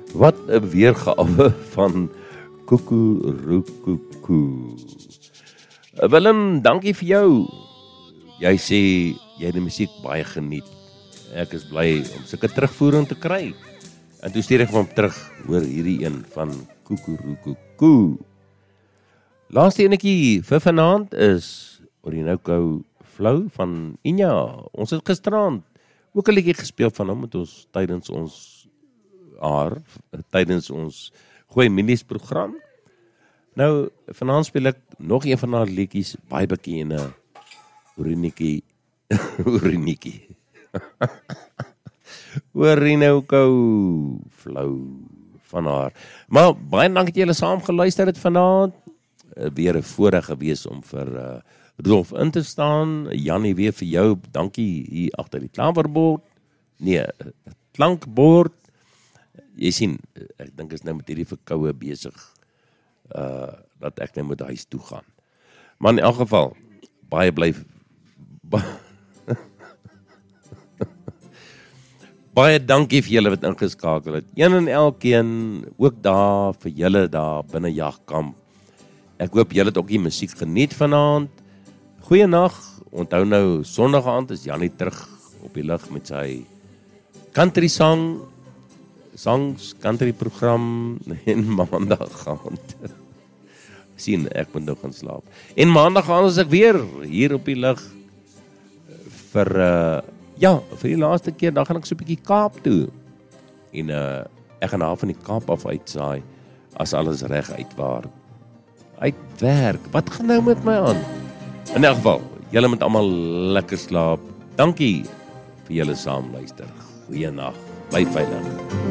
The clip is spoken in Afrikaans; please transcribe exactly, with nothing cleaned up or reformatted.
Wat 'n weergawe van Kukurukuku. Willem, dankie vir jou. Jy sê jy het die musiek baie geniet. Ek is bly om sulke terugvoering te kry. En toe stuur ek hom terug hoor hierdie een van Kukurukuku. Laaste enetjie vir vanaand is Orinoco Flow van Inya. Ons het gisterand ook 'n liedjie gespeel van hom met ons tydens ons haar, tydens ons Gooi Mielies program. Nou, vanaand speel ek nog een van haar liedjies, baie bekende, Orinoco, Orinoco, Orinoco Flow van haar. Maar baie dankie dat julle saam geluister het vanaand. Weer 'n voorreg gewees om vir uh, Rudolf in te staan. Jannie, weer vir jou, dankie hier agter die klaverbord. Nee, klankbord. Jy sien, ek dink is nou met hierdie verkoue besig, uh, dat ek nou met huis toe gaan. Maar in elk geval, baie bly, ba baie dankie vir julle wat ingeskakel het. Een en elkeen, ook daar vir julle daar binne Jagkamp. Ek hoop julle het ook die musiek geniet vanaand. Goeienag, onthou nou, Sondag aand is Jannie terug op die lug met sy country song, songs, country program en maandag aand. Sien, ek moet nou gaan slaap. En maandag aand is ek weer hier op die lug vir, uh, ja, vir die laaste keer, dan gaan ek so 'n bietjie Kaap toe. En uh, ek gaan daar van die Kaap af uitsaai, as alles reg uitwaar. Uitwerk, wat gaan nou met my aan? In elk geval, julle moet almal lekker slaap. Dankie vir julle saamluister. Goeienaand, bly veilig.